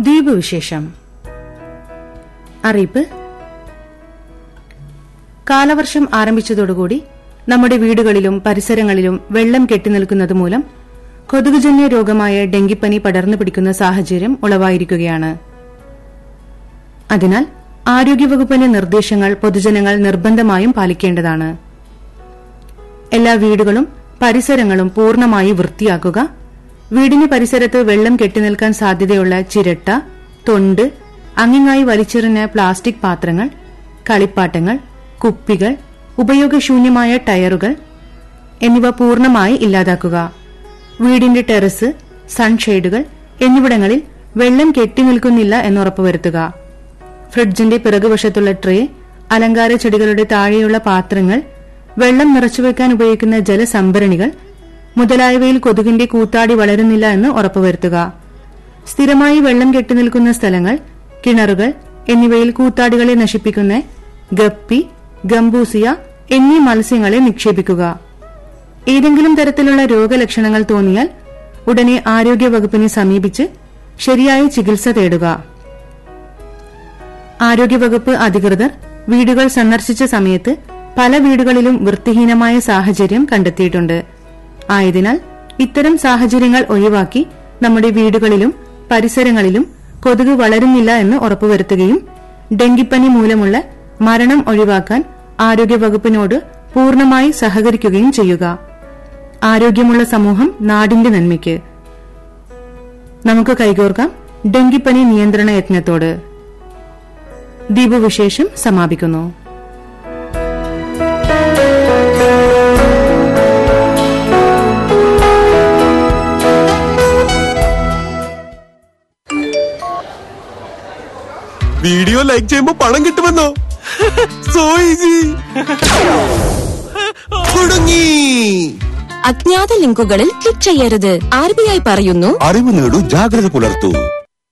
ദ്വീപ് വിശേഷം. അറിയിപ്പ്: കാലവർഷം ആരംഭിച്ചതോടുകൂടി നമ്മുടെ വീടുകളിലും പരിസരങ്ങളിലും വെള്ളം കെട്ടിനിൽക്കുന്നത് മൂലം കൊതുകുജന്യ രോഗമായ ഡെങ്കിപ്പനി പടർന്നു പിടിക്കുന്ന സാഹചര്യം ഉളവായിരിക്കുകയാണ്. അതിനാൽ ആരോഗ്യവകുപ്പിന്റെ നിർദ്ദേശങ്ങൾ പൊതുജനങ്ങൾ നിർബന്ധമായും പാലിക്കേണ്ടതാണ്. എല്ലാ വീടുകളും പരിസരങ്ങളും പൂർണ്ണമായി വൃത്തിയാക്കുക. വീടിന് പരിസരത്ത് വെള്ളം കെട്ടിനിൽക്കാൻ സാധ്യതയുള്ള ചിരട്ട, തൊണ്ട്, അങ്ങിങ്ങായി വലിച്ചെറിഞ്ഞ പ്ലാസ്റ്റിക് പാത്രങ്ങൾ, കളിപ്പാട്ടങ്ങൾ, കുപ്പികൾ, ഉപയോഗശൂന്യമായ ടയറുകൾ എന്നിവ പൂർണ്ണമായി ഇല്ലാതാക്കുക. വീടിന്റെ ടെറസ്, സൺഷെയ്ഡുകൾ എന്നിവിടങ്ങളിൽ വെള്ളം കെട്ടിനിൽക്കുന്നില്ല എന്നുറപ്പുവരുത്തുക. ഫ്രിഡ്ജിന്റെ പിറകുവശത്തുള്ള ട്രേ, അലങ്കാര ചെടികളുടെ താഴെയുള്ള പാത്രങ്ങൾ, വെള്ളം നിറച്ചുവെക്കാൻ ഉപയോഗിക്കുന്ന ജലസംഭരണികൾ മുതലായവയിൽ കൊതുകിന്റെ കൂത്താടി വളരുന്നില്ല എന്ന് ഉറപ്പുവരുത്തുക. സ്ഥിരമായി വെള്ളം കെട്ടിനിൽക്കുന്ന സ്ഥലങ്ങൾ, കിണറുകൾ എന്നിവയിൽ കൂത്താടികളെ നശിപ്പിക്കുന്ന ഗപ്പി, ഗംബൂസിയ എന്നീ മത്സ്യങ്ങളെ നിക്ഷേപിക്കുക. ഏതെങ്കിലും തരത്തിലുള്ള രോഗലക്ഷണങ്ങൾ തോന്നിയാൽ ഉടനെ ആരോഗ്യവകുപ്പിനെ സമീപിച്ച് ശരിയായ ചികിത്സ തേടുക. ആരോഗ്യവകുപ്പ് അധികൃതർ വീടുകൾ സന്ദർശിച്ച സമയത്ത് പല വീടുകളിലും വൃത്തിഹീനമായ സാഹചര്യം കണ്ടെത്തിയിട്ടുണ്ട്. ആയതിനാൽ ഇത്തരം സാഹചര്യങ്ങൾ ഒഴിവാക്കി നമ്മുടെ വീടുകളിലും പരിസരങ്ങളിലും കൊതുക് വളരുന്നില്ല എന്ന് ഉറപ്പുവരുത്തുകയും ഡെങ്കിപ്പനി മൂലമുള്ള മരണം ഒഴിവാക്കാൻ ആരോഗ്യവകുപ്പിനോട് പൂർണ്ണമായി സഹകരിക്കുകയും ചെയ്യുക. ആരോഗ്യമുള്ള സമൂഹം നാടിന്റെ നന്മയ്ക്ക്. നമുക്ക് കൈകോർക്കാം ഡെങ്കിപ്പനി നിയന്ത്രണ യജ്ഞത്തോട്. ദ്വീപ് വിശേഷം സമാപിക്കുന്നു. വീഡിയോ ലൈക്ക് ചെയ്യുമ്പോ പണം കിട്ടുമെന്നോ? So easy. തുടങ്ങി. അജ്ഞാത ലിങ്കുകളിൽ ക്ലിക്ക് ചെയ്യരുത്. RBI പറയുന്നു, അറിവ് നേടൂ, ജാഗ്രത പുലർത്തൂ.